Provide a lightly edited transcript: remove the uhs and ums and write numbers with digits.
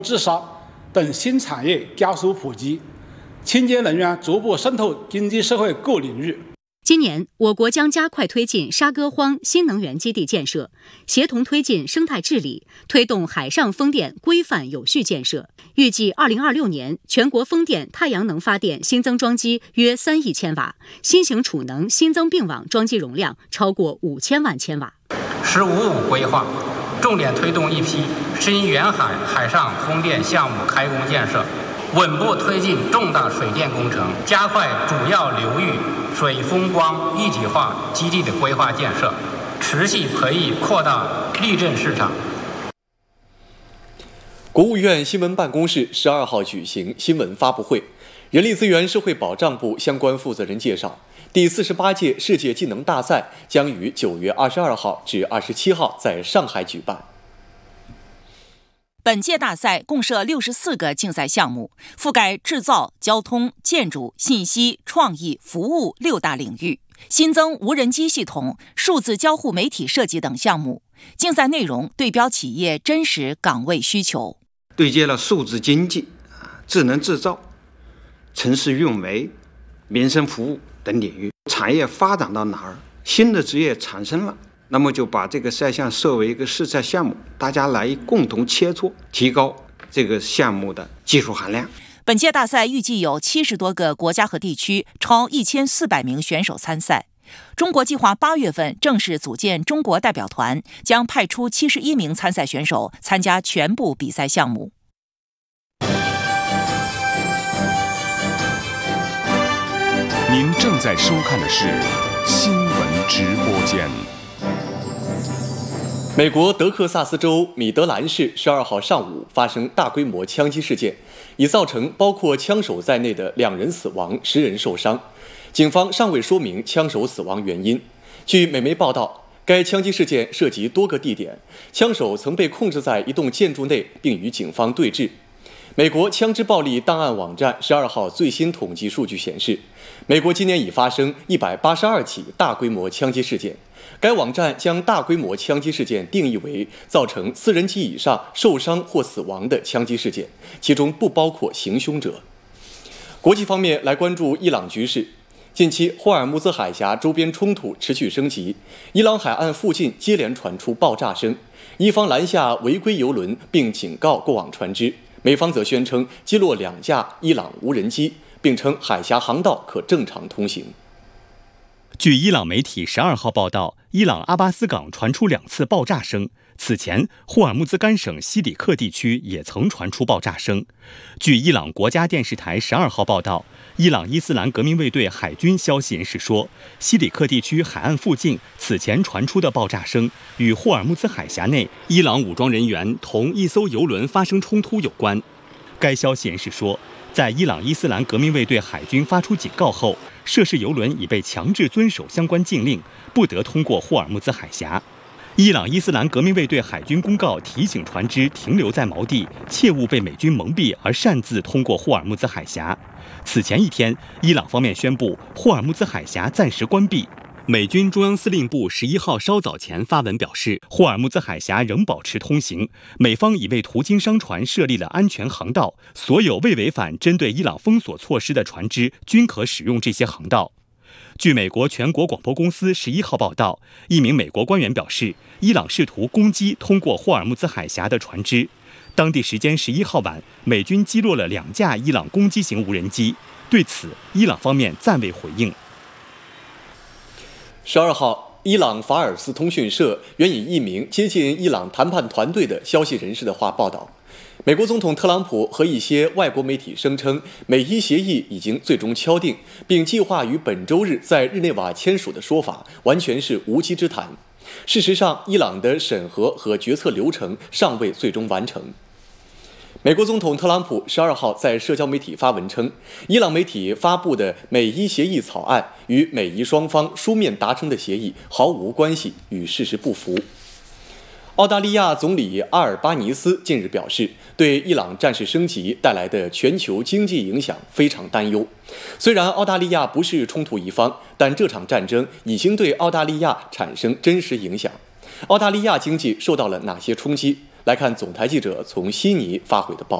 自杀等新产业加速普及，清洁能源逐步渗透经济社会各领域。 今年，我国将加快推进沙歌荒新能源基地建设，协同推进生态治理，推动海上风电规范有序建设。预计2026年，全国风电、太阳能发电新增装机约3亿千瓦，新型储能新增并网装机容量超过5000万千瓦。 “15+5”规划重点推动一批新远海海上风电项目开工建设，稳步推进重大水电工程，加快主要流域水风光一体化基地的规划建设，持续培育扩大地震市场。 国务院新闻办公室12号举行新闻发布会，人力资源社会保障部相关负责人介绍，第48届世界技能大赛将于9月22号至27号在上海举办。 本届大赛共设64个竞赛项目，覆盖制造、交通、建筑、信息、创意、服务6大领域，新增无人机系统、数字交互媒体设计等项目。竞赛内容对标企业真实岗位需求， 对接了数字经济、智能制造、城市运维、民生服务等领域。产业发展到哪儿，新的职业产生了，那么就把这个赛项设为一个试赛项目，大家来共同切磋，提高这个项目的技术含量。 本届大赛预计有70多个国家和地区，超1400名选手参赛。中国计划8月份正式组建中国代表团，将派出71名参赛选手参加全部比赛项目。 您正在收看的是新闻直播间。 美国德克萨斯州米德兰市12号上午发生大规模枪击事件，已造成包括枪手在内的2人死亡，10人受伤。警方尚未说明枪手死亡原因。据美媒报道，该枪击事件涉及多个地点，枪手曾被控制在一栋建筑内，并与警方对峙。美国枪支暴力档案网站12号最新统计数据显示，美国今年已发生182起大规模枪击事件。该网站将大规模枪击事件定义为造成4人及以上受伤或死亡的枪击事件，其中不包括行凶者。国际方面来关注伊朗局势。近期，霍尔木兹海峡周边冲突持续升级，伊朗海岸附近接连传出爆炸声，伊方拦下违规油轮并警告过往船只，美方则宣称击落2架伊朗无人机，并称海峡航道可正常通行。 据伊朗媒体12号报道，伊朗阿巴斯港传出2次爆炸声。此前，霍尔木兹干省西里克地区也曾传出爆炸声。据伊朗国家电视台12号报道，伊朗伊斯兰革命卫队海军消息人士说，西里克地区海岸附近此前传出的爆炸声与霍尔木兹海峡内伊朗武装人员同一艘油轮发生冲突有关。该消息人士说，在伊朗伊斯兰革命卫队海军发出警告后，涉事油轮已被强制遵守相关禁令，不得通过霍尔木兹海峡。伊朗伊斯兰革命卫队海军公告提醒船只停留在锚地，切勿被美军蒙蔽而擅自通过霍尔木兹海峡。此前一天，伊朗方面宣布霍尔木兹海峡暂时关闭。美军中央司令部11号稍早前发文表示，霍尔木兹海峡仍保持通行，美方已为途经商船设立了安全航道，所有未违反针对伊朗封锁措施的船只均可使用这些航道。据美国全国广播公司11号报道，一名美国官员表示，伊朗试图攻击通过霍尔木兹海峡的船只。当地时间11号晚，美军击落了2架伊朗攻击型无人机。对此，伊朗方面暂未回应。 12号，伊朗法尔斯通讯社援引一名接近伊朗谈判团队的消息人士的话报道，美国总统特朗普和一些外国媒体声称，美伊协议已经最终敲定，并计划于本周日在日内瓦签署的说法，完全是无稽之谈。事实上，伊朗的审核和决策流程尚未最终完成。美国总统特朗普12号在社交媒体发文称，伊朗媒体发布的美伊协议草案与美伊双方书面达成的协议毫无关系，与事实不符。澳大利亚总理阿尔巴尼斯近日表示，对伊朗战事升级带来的全球经济影响非常担忧。虽然澳大利亚不是冲突一方，但这场战争已经对澳大利亚产生真实影响。澳大利亚经济受到了哪些冲击？ 来看总台记者从悉尼发回的报道。